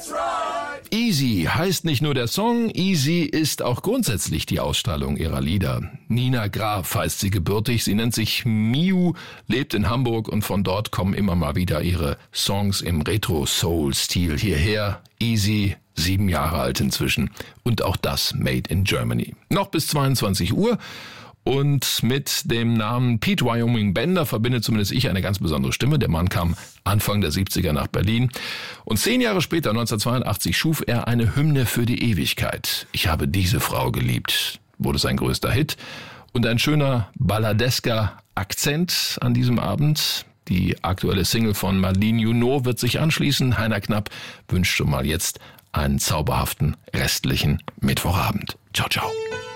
Easy heißt nicht nur der Song, Easy ist auch grundsätzlich die Ausstrahlung ihrer Lieder. Nina Graf heißt sie gebürtig, sie nennt sich Miu, lebt in Hamburg und von dort kommen immer mal wieder ihre Songs im Retro-Soul-Stil hierher. Easy, 7 Jahre alt inzwischen und auch das made in Germany. Noch bis 22 Uhr. Und mit dem Namen Pete Wyoming Bender verbindet zumindest ich eine ganz besondere Stimme. Der Mann kam Anfang der 70er nach Berlin. Und 10 Jahre später, 1982, schuf er eine Hymne für die Ewigkeit. Ich habe diese Frau geliebt, wurde sein größter Hit. Und ein schöner balladesker Akzent an diesem Abend. Die aktuelle Single von Madeleine Junot wird sich anschließen. Heiner Knapp wünscht schon mal jetzt einen zauberhaften restlichen Mittwochabend. Ciao, ciao.